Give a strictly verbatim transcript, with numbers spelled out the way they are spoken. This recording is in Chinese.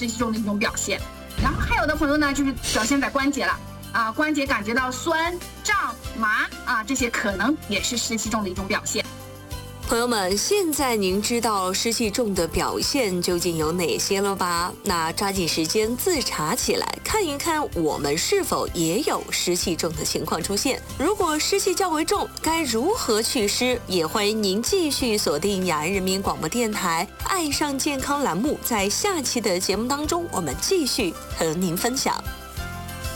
湿气重的一种表现。然后还有的朋友呢，就是表现在关节了啊，关节感觉到酸、胀、麻啊，这些可能也是湿气重的一种表现。 朋友们，现在您知道湿气重的表现究竟有哪些了吧？那抓紧时间自查起来，看一看我们是否也有湿气重的情况出现。如果湿气较为重，该如何祛湿？也欢迎您继续锁定雅安人民广播电台《爱上健康》栏目，在下期的节目当中，我们继续和您分享。